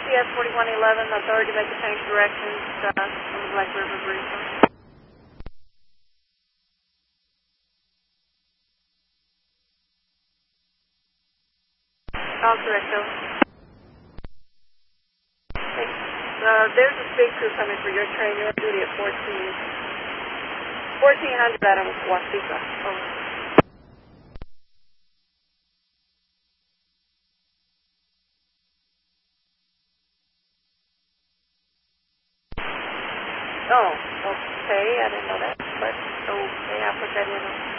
CS 4111, authority to make a change directions on the Black River Bridge. All correct, over. Okay. There's a big crew coming for your train. You're on duty at 1400 Adam Wasika. Over. Oh, okay. I didn't know that, but okay, I'll put that in.